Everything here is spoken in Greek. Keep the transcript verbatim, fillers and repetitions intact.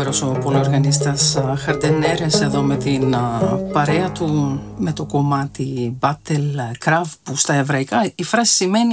φοβερός ο πολυοργανίστας Χαρντενέρες εδώ με την παρέα του, με το κομμάτι Battle Craft, που στα εβραϊκά η φράση σημαίνει